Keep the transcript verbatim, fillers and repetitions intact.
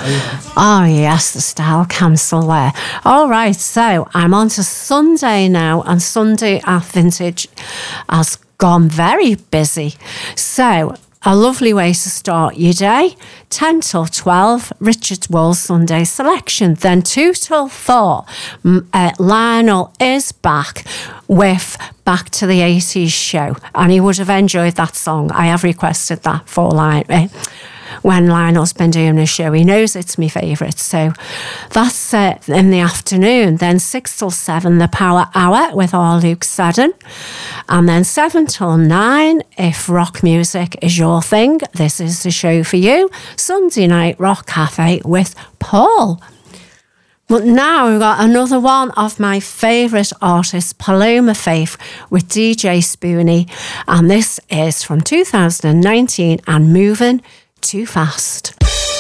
Oh, yes, the style council there. All right, so I'm on to Sunday now, and Sunday at Vintage has gone very busy. So a lovely way to start your day. ten till twelve, Richard Wool's Sunday selection. Then two till four, uh, Lionel is back with Back to the eighties show. And he would have enjoyed that song. I have requested that for Lionel. When Lionel's been doing his show, he knows it's my favourite. So that's uh, in the afternoon. Then six till seven, the Power Hour with our Luke Seddon. And then seven till nine, if rock music is your thing, this is the show for you. Sunday Night Rock Cafe with Paul. But now we've got another one of my favourite artists, Paloma Faith, with D J Spoonie. And this is from two thousand nineteen and Moving Too Fast.